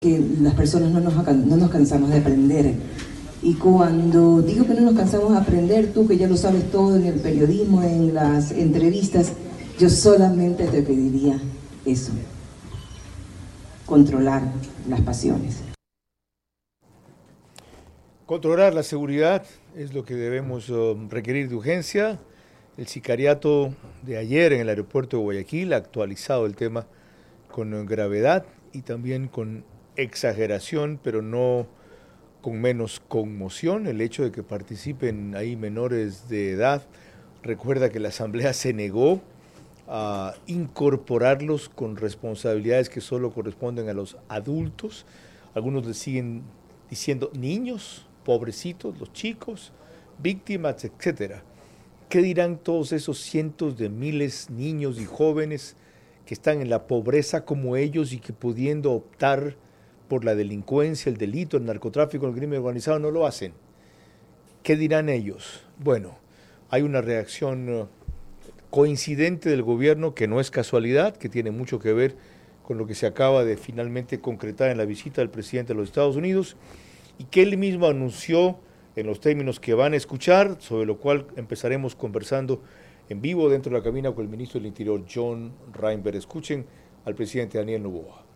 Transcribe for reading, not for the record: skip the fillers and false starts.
que las personas no nos cansamos de aprender. Y cuando digo que no nos cansamos de aprender, tú que ya lo sabes todo en el periodismo, en las entrevistas, yo solamente te pediría eso: controlar las pasiones. Controlar la seguridad es lo que debemos requerir de urgencia. El sicariato de ayer en el aeropuerto de Guayaquil ha actualizado el tema con gravedad y también con exageración, pero no con menos conmoción. El hecho de que participen ahí menores de edad, recuerda que la Asamblea se negó a incorporarlos con responsabilidades que solo corresponden a los adultos. Algunos les siguen diciendo niños, pobrecitos, los chicos, víctimas, etcétera. ¿Qué dirán todos esos cientos de miles de niños y jóvenes que están en la pobreza como ellos y que pudiendo optar por la delincuencia, el delito, el narcotráfico, el crimen organizado no lo hacen? ¿Qué dirán ellos? Bueno, hay una reacción coincidente del gobierno que no es casualidad, que tiene mucho que ver con lo que se acaba de finalmente concretar en la visita del presidente de los Estados Unidos y que él mismo anunció en los términos que van a escuchar, sobre lo cual empezaremos conversando en vivo dentro de la cabina con el ministro del Interior, John Reinberg. Escuchen al presidente Daniel Noboa.